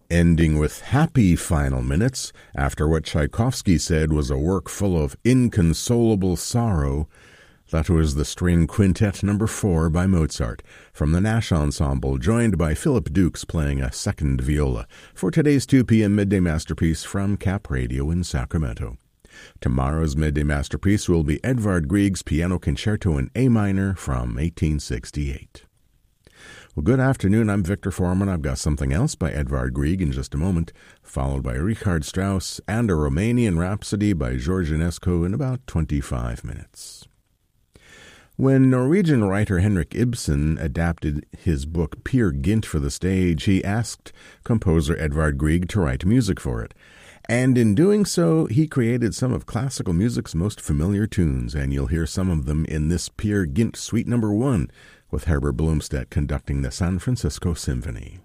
Ending with happy final minutes after what Tchaikovsky said was a work full of inconsolable sorrow. That was the String Quintet No. 4 by Mozart from the Nash Ensemble, joined by Philip Dukes playing a second viola for today's 2 p.m. Midday Masterpiece from Cap Radio in Sacramento. Tomorrow's Midday Masterpiece will be Edvard Grieg's Piano Concerto in A minor from 1868. Well, good afternoon. I'm Victor Foreman. I've got something else by Edvard Grieg in just a moment, followed by Richard Strauss and a Romanian Rhapsody by George Enescu in about 25 minutes. When Norwegian writer Henrik Ibsen adapted his book Peer Gynt for the stage, he asked composer Edvard Grieg to write music for it. And in doing so, he created some of classical music's most familiar tunes, and you'll hear some of them in this Peer Gynt Suite No. 1, with Herbert Blomstedt conducting the San Francisco Symphony.